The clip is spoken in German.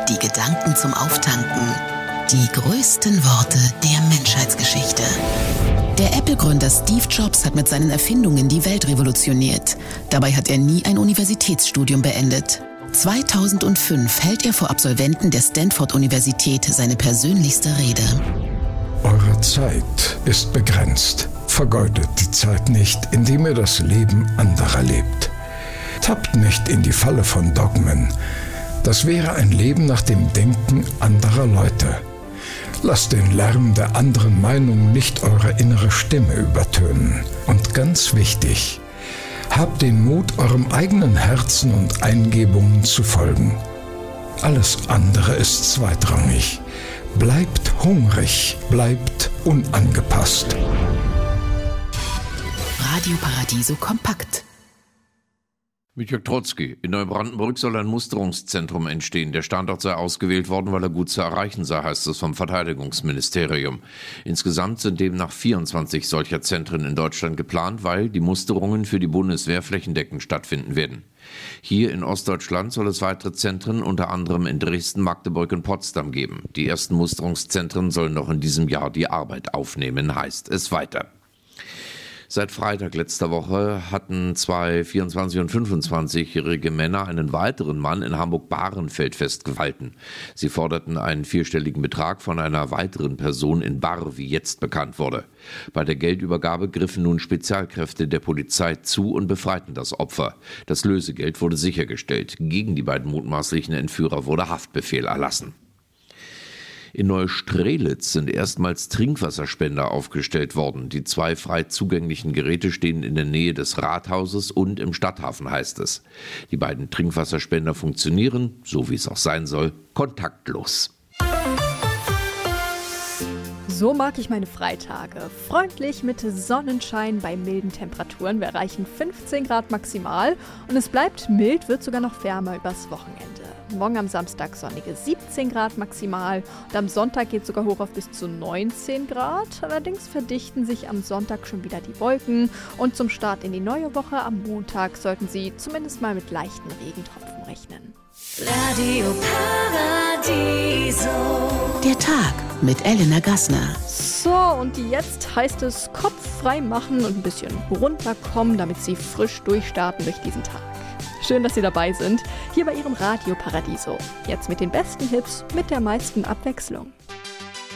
die Gedanken zum Auftanken. Die größten Worte der Menschheitsgeschichte. Der Apple-Gründer Steve Jobs hat mit seinen Erfindungen die Welt revolutioniert. Dabei hat er nie ein Universitätsstudium beendet. 2005 hält er vor Absolventen der Stanford-Universität seine persönlichste Rede. Eure Zeit ist begrenzt. Vergeudet die Zeit nicht, indem ihr das Leben anderer lebt. Tappt nicht in die Falle von Dogmen. Das wäre ein Leben nach dem Denken anderer Leute. Lasst den Lärm der anderen Meinung nicht eure innere Stimme übertönen. Und ganz wichtig, habt den Mut, eurem eigenen Herzen und Eingebungen zu folgen. Alles andere ist zweitrangig. Bleibt hungrig, bleibt unangepasst. Radio Paradiso kompakt. Mit Jörg Trotzki. In Neubrandenburg soll ein Musterungszentrum entstehen. Der Standort sei ausgewählt worden, weil er gut zu erreichen sei, heißt es vom Verteidigungsministerium. Insgesamt sind demnach 24 solcher Zentren in Deutschland geplant, weil die Musterungen für die Bundeswehr flächendeckend stattfinden werden. Hier in Ostdeutschland soll es weitere Zentren, unter anderem in Dresden, Magdeburg und Potsdam geben. Die ersten Musterungszentren sollen noch in diesem Jahr die Arbeit aufnehmen, heißt es weiter. Seit Freitag letzter Woche hatten zwei 24- und 25-jährige Männer einen weiteren Mann in Hamburg-Bahrenfeld festgehalten. Sie forderten einen vierstelligen Betrag von einer weiteren Person in Barr, wie jetzt bekannt wurde. Bei der Geldübergabe griffen nun Spezialkräfte der Polizei zu und befreiten das Opfer. Das Lösegeld wurde sichergestellt. Gegen die beiden mutmaßlichen Entführer wurde Haftbefehl erlassen. In Neustrelitz sind erstmals Trinkwasserspender aufgestellt worden. Die zwei frei zugänglichen Geräte stehen in der Nähe des Rathauses und im Stadthafen, heißt es. Die beiden Trinkwasserspender funktionieren, so wie es auch sein soll, kontaktlos. So mag ich meine Freitage. Freundlich mit Sonnenschein bei milden Temperaturen. Wir erreichen 15 Grad maximal und es bleibt mild, wird sogar noch wärmer übers Wochenende. Morgen am Samstag sonnige 17 Grad maximal und am Sonntag geht es sogar hoch auf bis zu 19 Grad. Allerdings verdichten sich am Sonntag schon wieder die Wolken und zum Start in die neue Woche am Montag sollten Sie zumindest mal mit leichten Regentropfen rechnen. Radio Paradiso. Der Tag mit Elena Gassner. So, und jetzt heißt es Kopf frei machen und ein bisschen runterkommen, damit Sie frisch durchstarten durch diesen Tag. Schön, dass Sie dabei sind, hier bei Ihrem Radio Paradiso. Jetzt mit den besten Hits, mit der meisten Abwechslung.